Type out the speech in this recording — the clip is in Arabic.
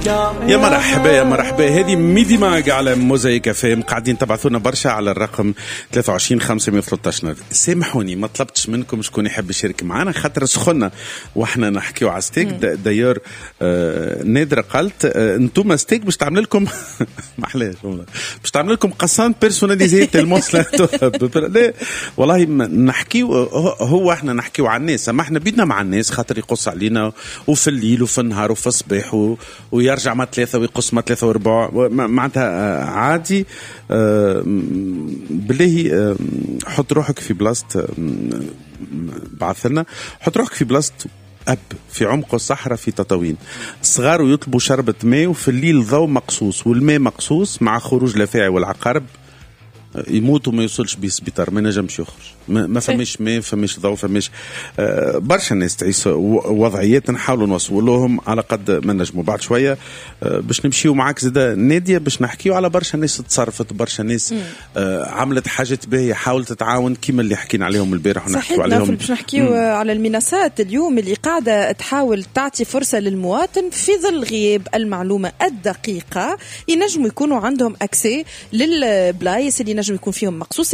يا مرحبا يا مرحبا. هذه ميدي ماج على موزايك فام. قاعدين تبعثونا برشا على الرقم 23 513. سامحوني ما طلبتش منكم شكون يحب يشارك معنا خاطر سخنا واحنا نحكيو على ستيك. داير نادرة قالت انتم ستيك باش تعمل لكم محلاش باش تعمل لكم قصان بيرسوناليزي تلمون لا والله نحكيو هو احنا نحكيو على الناس. اما احنا بيدنا مع الناس خاطر يقص علينا وفي الليل وفي النهار وفي الصباح ويرجع مع 3 ويقص مع 3 و4 معناتها عادي. بالله حط روحك في بلاصة بعثلنا. حط روحك في بلاصة أب في عمق الصحراء في تطاوين صغار ويطلبوا شربة ماء وفي الليل ضوء مقصوص والماء مقصوص مع خروج الأفاعي والعقارب يموت وما يوصلش بيه السبيطار ما نجمش يخرج. ما فماش ماء فماش ضوء فماش برشا الناس تعيش وضعيات نحاولوا نوصلوا لهم على قد ما نجموا. بعد شويه باش نمشيو معاك زاده ناديه باش نحكيو على برشا ناس تصرفت برشا ناس عملت حاجات باهيه حاولت تتعاون كيما اللي حكينا عليهم البارح ونحكيو عليهم. باش نحكيو على المنصات اليوم اللي قاعده تحاول تعطي فرصه للمواطن في ظل غياب المعلومه الدقيقه ينجموا يكونوا عندهم اكسي للبلايص اللي ينجم يكون فيهم مقصوص